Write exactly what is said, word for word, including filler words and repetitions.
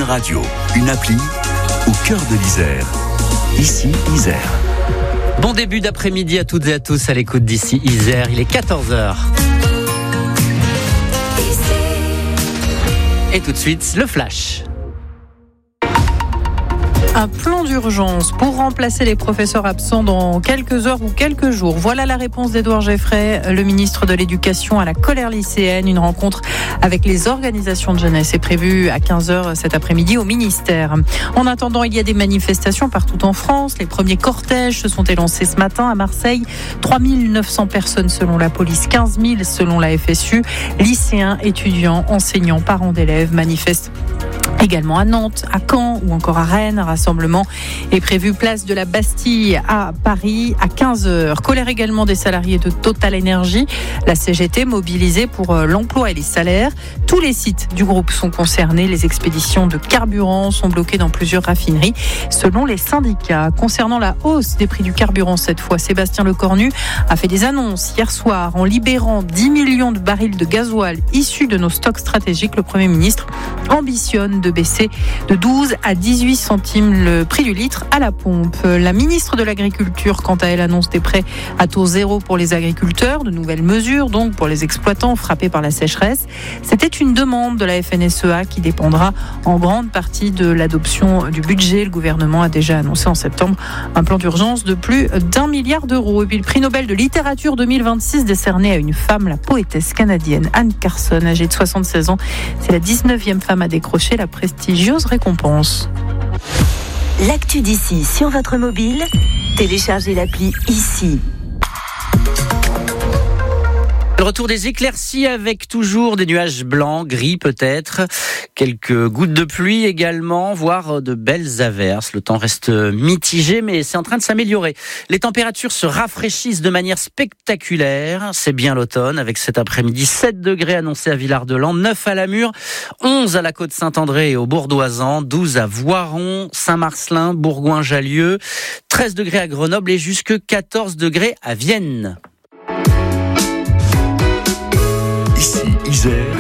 Radio, une appli au cœur de l'Isère. Ici, Isère. Bon début d'après-midi à toutes et à tous à l'écoute d'ici Isère. Il est quatorze heures. Et tout de suite, le flash. Un plan d'urgence pour remplacer les professeurs absents dans quelques heures ou quelques jours. Voilà la réponse d'Édouard Geffray, le ministre de l'Éducation, à la colère lycéenne. Une rencontre avec les organisations de jeunesse est prévue à quinze heures cet après-midi au ministère. En attendant, il y a des manifestations partout en France. Les premiers cortèges se sont élancés ce matin à Marseille. trois mille neuf cents personnes selon la police, quinze mille selon la F S U. Lycéens, étudiants, enseignants, parents d'élèves manifestent également à Nantes, à Caen ou encore à Rennes. Un rassemblement est prévu place de la Bastille à Paris à quinze heures. Colère également des salariés de Total Énergie. La C G T mobilisée pour l'emploi et les salaires. Tous les sites du groupe sont concernés. Les expéditions de carburant sont bloquées dans plusieurs raffineries selon les syndicats. Concernant la hausse des prix du carburant cette fois, Sébastien Lecornu a fait des annonces hier soir en libérant dix millions de barils de gasoil issus de nos stocks stratégiques. Le Premier ministre ambitionne de baisser de douze à dix-huit centimes le prix du litre à la pompe. La ministre de l'Agriculture, quant à elle, annonce des prêts à taux zéro pour les agriculteurs, de nouvelles mesures donc pour les exploitants frappés par la sécheresse. C'était une demande de la F N S E A qui dépendra en grande partie de l'adoption du budget. Le gouvernement a déjà annoncé en septembre un plan d'urgence de plus d'un milliard d'euros. Et puis le prix Nobel de littérature deux mille vingt-six décerné à une femme, la poétesse canadienne Anne Carson, âgée de soixante-seize ans. C'est la dix-neuvième femme à décrocher la prestigieuse récompense. L'actu d'ici sur votre mobile, téléchargez l'appli ici. Le retour des éclaircies avec toujours des nuages blancs, gris peut-être, quelques gouttes de pluie également, voire de belles averses. Le temps reste mitigé, mais c'est en train de s'améliorer. Les températures se rafraîchissent de manière spectaculaire. C'est bien l'automne avec cet après-midi sept degrés annoncés à Villard-de-Lans, neuf à Lamure, onze à la Côte-Saint-André et au Bourdoisan, douze à Voiron, Saint-Marcelin, Bourgoin-Jallieu, treize degrés à Grenoble et jusque quatorze degrés à Vienne. Ici, Isère.